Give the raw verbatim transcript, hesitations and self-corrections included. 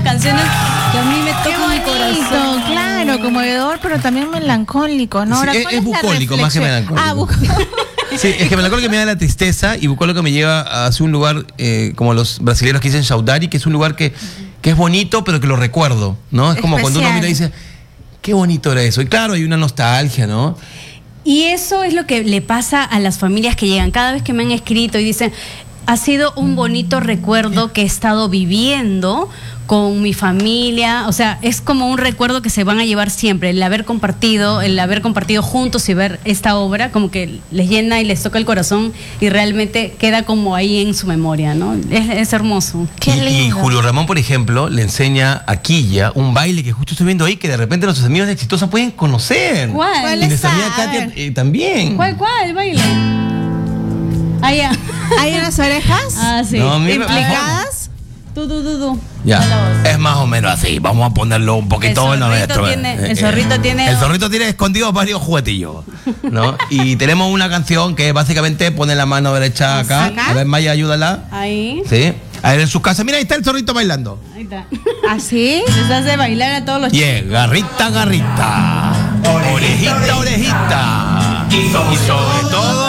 canciones que a mí me tocan mi corazón. Claro, conmovedor, pero también melancólico, ¿no? Sí, Ahora, es, ¿cuál es es la bucólico más que reflexión? melancólico. Ah, bucólico. Sí, es que melancólico me da la tristeza y bucólico me lleva hacia un lugar eh, como los brasileños que dicen Saudari, que es un lugar que, que es bonito, pero que lo recuerdo, ¿no? Es como cuando uno mira y dice, qué bonito era eso. Y claro, hay una nostalgia, ¿no? Y eso es lo que le pasa a las familias que llegan. Cada vez que me han escrito y dicen, ha sido un bonito recuerdo que he estado viviendo con mi familia. O sea, es como un recuerdo que se van a llevar siempre. El haber compartido, el haber compartido juntos y ver esta obra, como que les llena y les toca el corazón y realmente queda como ahí en su memoria, ¿no? Es, es hermoso. Qué y, lindo. y Julio Ramón, por ejemplo, le enseña a Quilla un baile que justo estoy viendo ahí, que de repente nuestros amigos de Exitosa pueden conocer. ¿Cuál? ¿Cuál Y es? nuestra amiga A Katia ver. eh, también. ¿Cuál, cuál baile? Ah, ya. ¿Hay unas orejas? Ah, sí. No, mira, ¿Implicadas? Tú, tú, tú, tú. Ya, A la voz. es más o menos así. Vamos a ponerlo un poquito El en lo zorrito nuestro. tiene- Eh, el eh, zorrito tiene- El zorrito tiene escondidos varios juguetillos, ¿no? Y tenemos una canción que básicamente pone la mano derecha acá. ¿Acá? A ver, Maya, ayúdala. Ahí. Sí. A ver, en su casa. Mira, ahí está el zorrito bailando. Ahí está. ¿Así? Les hace bailar a todos los Y es garrita, garrita. Orejita, orejita. Y sobre todo.